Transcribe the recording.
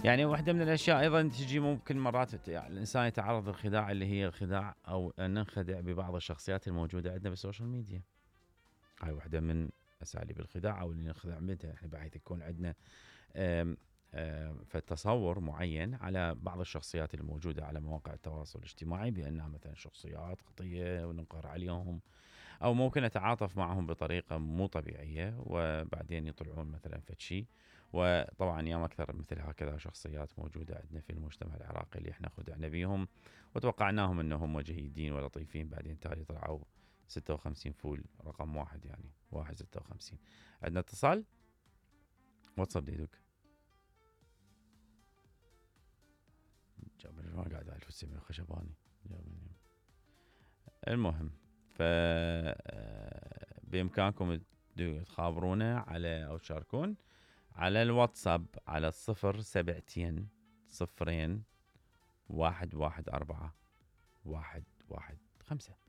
يعني واحدة من الأشياء أيضا تجي ممكن مرات يعني الإنسان يتعرض للخداع، اللي هي الخداع أو أن ننخدع ببعض الشخصيات الموجودة عندنا بالسوشيال ميديا. هاي واحدة من أساليب الخداع أو اللي نخدع منها، يعني بحيث يكون عندنا آم، فتصور معين على بعض الشخصيات الموجودة على مواقع التواصل الاجتماعي بأنها مثلا شخصيات خطية وننقر عليهم، أو ممكن نتعاطف معهم بطريقة مو طبيعية وبعدين يطلعون مثلا فشي. وطبعا يوم أكثر مثل هكذا شخصيات موجودة عندنا في المجتمع العراقي اللي احنا خدعنا بيهم وتوقعناهم أنهم جيدين ولطيفين، بعدين تالي طلعوا 56 فول رقم واحد، يعني 156. عندنا اتصال واتساب ديدوك جابني ما قاعد أعرف السمي الخشباني جابني. المهم ف بإمكانكم تخابرونا على أو تشاركون على الواتساب على 07 0 1 1 4 1 1 5.